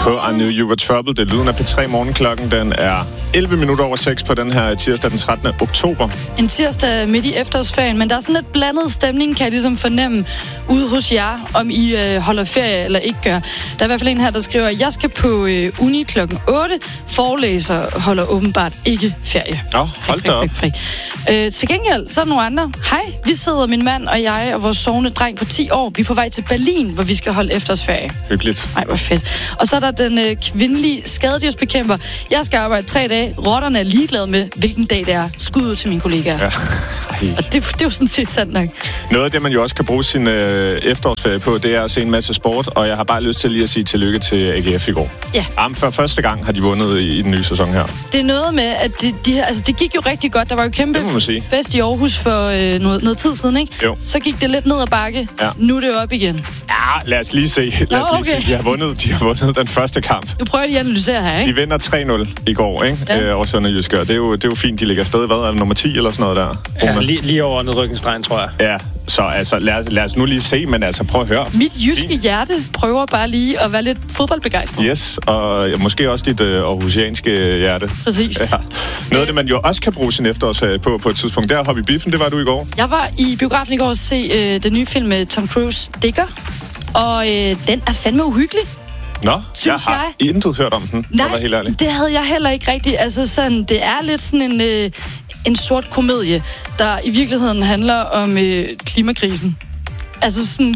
på I Knew You Were Trouble. Det er lyden af P3 Morgenklokken. Den er 11 minutter over 6 på den her tirsdag den 13. oktober. En tirsdag midt i efterårsferien, men der er sådan lidt blandet stemning, kan jeg ligesom fornemme ude hos jer, om I holder ferie eller ikke gør. Der er i hvert fald en her, der skriver, jeg skal på uni klokken 8. Forelæser holder åbenbart ikke ferie. Hold da op. Til gengæld, så er der nogle andre. Hej, vi sidder, min mand og jeg og vores sovende dreng på 10 år. Vi er på vej til Berlin, hvor vi skal holde efterårsferie. Hyggeligt. Ej, hvor fedt. Og så er der den kvindelige skadedyrsbekæmper. Jeg skal arbejde 3 dage. Rotterne er ligeglade med, hvilken dag det er. Skud ud til mine kollegaer. Ja. Og det er jo sådan set sandt nok. Noget af det, man jo også kan bruge sin efterårsferie på, det er at se en masse sport. Og jeg har bare lyst til lige at sige tillykke til AGF i går. Ja. For første gang har de vundet i den nye sæson her. Det er noget med, at det gik jo rigtig godt. Der var jo kæmpe fest i Aarhus for noget tid siden, ikke? Jo. Så gik det lidt ned ad bakke. Ja. Nu er det op igen. Ja, lad os lige se. De har vundet den første kamp. Du prøver lige at analysere her, ikke? De vinder 3-0 i går, ikke? Ja. Over Sønderjyske. Det er jo fint, de ligger stadig. Hvad er det, nummer 10 eller sådan noget der? Ja, lige over nedrykningsstregen, tror jeg. Ja, så altså, lad os nu lige se, men altså prøv at høre. Mit jyske hjerte prøver bare lige at være lidt fodboldbegejstret. Yes, og måske også dit aarhusianske hjerte. Præcis. Ja. Noget af det, man jo også kan bruge sin efterårsferie på et tidspunkt, der Hobby Biffen, det var du i går. Jeg var i biografen i går og se den nye film med Tom Cruise, Digger, og den er fandme uhyggelig. Nå, jeg har intet hørt om den. Nej, det havde jeg heller ikke rigtigt. Altså sådan, det er lidt sådan en sort komedie, der i virkeligheden handler om klimakrisen. Altså sådan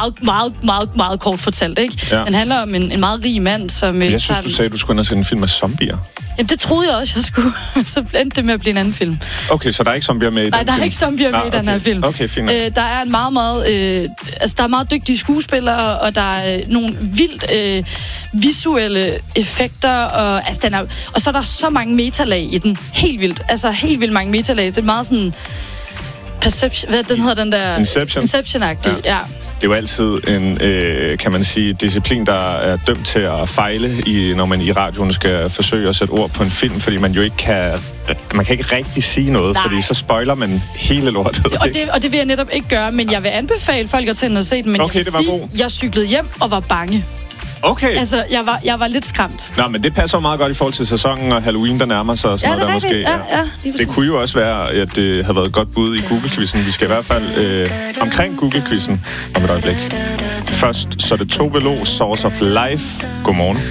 meget kort fortalt, ikke? Ja. Den handler om en meget rig mand, som... Jeg synes, du sagde, du skulle ind og se en film med zombier. Jamen, det troede jeg også, jeg skulle. Så endte det med at blive en anden film. Okay, så der er ikke zombier med i den film? Nej, der er ikke zombier med i den her film. Okay, fint. Der er en meget der er meget dygtige skuespillere, og der er nogle vildt visuelle effekter, og og så er der så mange metalag i den. Helt vildt. Altså, helt vildt mange metalag. Det er meget sådan... Perception, hvad den hedder, den der... Inception-agtig, ja. Det er jo altid en, kan man sige, disciplin, der er dømt til at fejle, når man i radioen skal forsøge at sætte ord på en film, fordi man jo ikke kan ikke rigtig sige noget, fordi så spoiler man hele lortet. Og det vil jeg netop ikke gøre, men jeg vil anbefale folk at tænde og se den, men jeg vil sige, jeg cyklede hjem og var bange. Okay. Altså, jeg var lidt skræmt. Nå, men det passer meget godt i forhold til sæsonen og Halloween, der nærmer sig og sådan noget der måske. Ja, det kunne jo også være, at det havde været et godt bud i Google-quizzen. Vi skal i hvert fald omkring Google-quizzen om et øjeblik. Først så er det Tove Lo, Source of Life. Godmorgen.